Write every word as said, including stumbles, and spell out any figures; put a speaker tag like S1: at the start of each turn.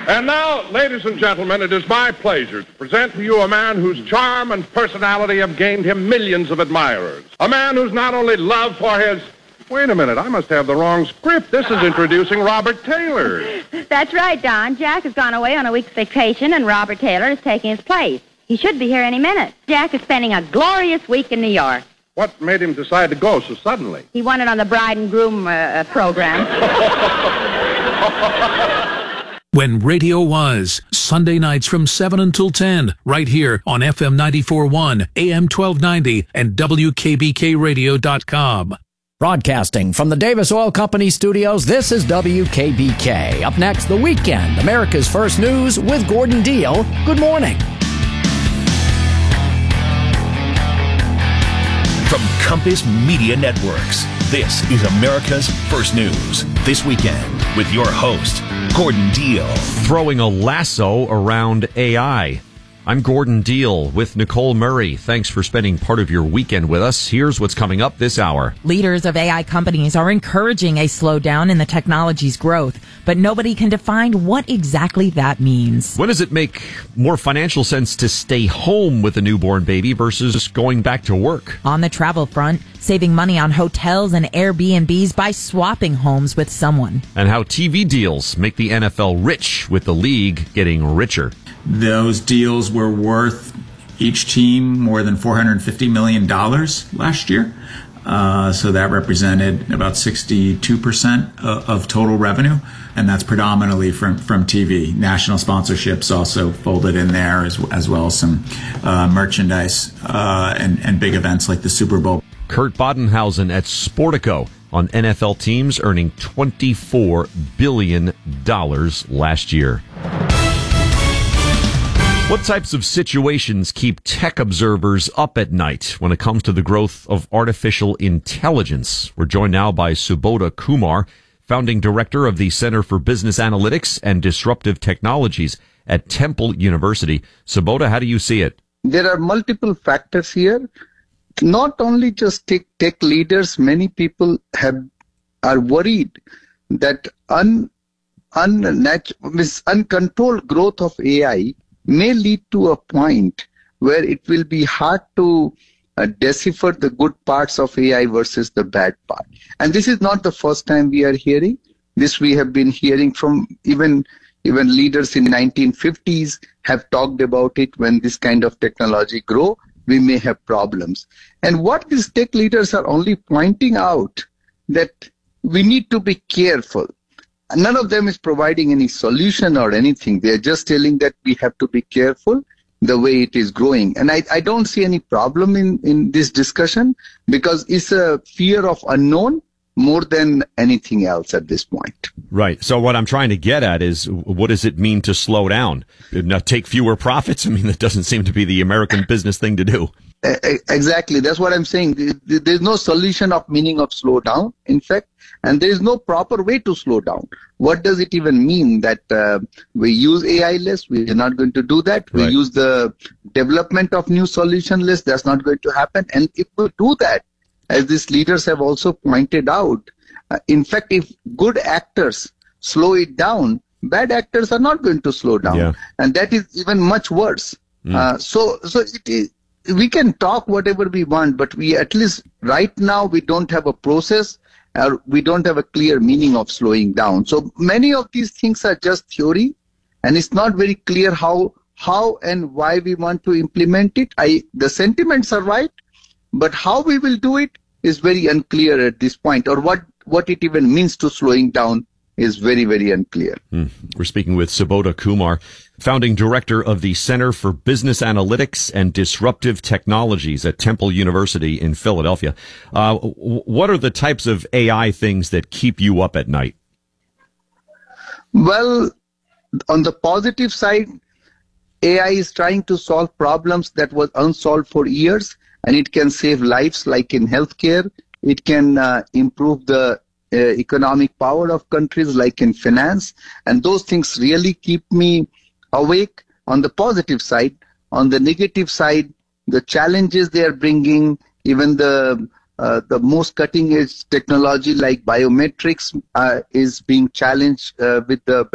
S1: And now, ladies and gentlemen, it is my pleasure to present to you a man whose charm and personality have gained him millions of admirers. A man who's not only loved for his... Wait a minute, I must have the wrong script. This is introducing Robert Taylor.
S2: That's right, Don. Jack has gone away on a week's vacation, and Robert Taylor is taking his place. He should be here any minute. Jack is spending a glorious week in New York.
S1: What made him decide to go so suddenly?
S2: He won it on the bride and groom uh, program.
S3: When radio was, Sunday nights from seven until ten, right here on F M ninety-four point one, A M twelve ninety, and W K B K radio dot com.
S4: Broadcasting from the Davis Oil Company studios, this is W K B K. Up next, The Weekend, America's First News with Gordon Deal. Good morning.
S5: From Compass Media Networks, this is America's First News. This Weekend with your host, Gordon Deal.
S6: Throwing a lasso around A I. I'm Gordon Deal with Nicole Murray. Thanks for spending part of your weekend with us. Here's what's coming up this hour.
S7: Leaders of A I companies are encouraging a slowdown in the technology's growth, but nobody can define what exactly that means.
S6: When does it make more financial sense to stay home with a newborn baby versus going back to work?
S7: On the travel front, saving money on hotels and Airbnbs by swapping homes with someone.
S6: And how T V deals make the N F L rich, with the league getting richer.
S8: Those deals were worth each team more than four hundred fifty million dollars last year. Uh, so that represented about sixty-two percent of, of total revenue. And that's predominantly from, from T V. National sponsorships also folded in there, as, as well as some uh, merchandise uh, and, and big events like the Super Bowl.
S6: Kurt Badenhausen at Sportico on N F L teams earning twenty-four billion dollars last year. What types of situations keep tech observers up at night when it comes to the growth of artificial intelligence? We're joined now by Subodha Kumar, founding director of the Center for Business Analytics and Disruptive Technologies at Temple University. Subodha, how do you see it?
S9: There are multiple factors here. Not only just tech, tech leaders, many people have are worried that un, unnatu- uncontrolled growth of A I may lead to a point where it will be hard to uh, decipher the good parts of A I versus the bad part. And this is not the first time we are hearing. This we have been hearing from even even leaders in nineteen fifties have talked about it. When this kind of technology grow, we may have problems. And what these tech leaders are only pointing out that we need to be careful. None of them is providing any solution or anything. They're just telling that we have to be careful the way it is growing. And I, I don't see any problem in, in this discussion because it's a fear of unknown more than anything else at this point.
S6: Right. So what I'm trying to get at is, what does it mean to slow down? Not take fewer profits? I mean, that doesn't seem to be the American business thing to do.
S9: Exactly. That's what I'm saying. There's no solution of meaning of slow down, in fact, and there is no proper way to slow down. What does it even mean that uh, we use A I less? We are not going to do that. We
S6: Right.
S9: use the development of new solution less. That's not going to happen. And if we do that, as these leaders have also pointed out, uh, in fact, if good actors slow it down, bad actors are not going to slow down.
S6: Yeah.
S9: And that is even much worse.
S6: Mm.
S9: Uh, so, so it is. We can talk whatever we want, but we at least right now we don't have a process, or we don't have a clear meaning of slowing down. So many of these things are just theory, and it's not very clear how how and why we want to implement it. I the sentiments are right, but how we will do it is very unclear at this point, or what what it even means to slowing down is very, very unclear.
S6: Mm. We're speaking with Subodha Kumar, founding director of the Center for Business Analytics and Disruptive Technologies at Temple University in Philadelphia. Uh, what are the types of A I things that keep you up at night?
S9: Well, on the positive side, A I is trying to solve problems that was unsolved for years, and it can save lives, like in healthcare. It can uh, improve the uh, economic power of countries, like in finance. And those things really keep me awake on the positive side. On the negative side, the challenges they are bringing, even the uh, the most cutting edge technology like biometrics uh, is being challenged uh, with the